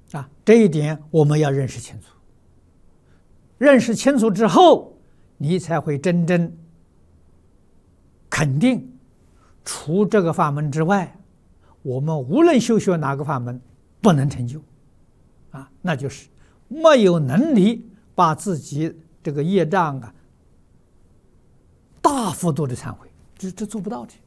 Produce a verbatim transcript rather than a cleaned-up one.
啊，这一点我们要认识清楚。认识清楚之后，你才会真正肯定，除这个法门之外，我们无论修学哪个法门，不能成就，啊，那就是没有能力把自己这个业障啊大幅度的忏悔，这这做不到的。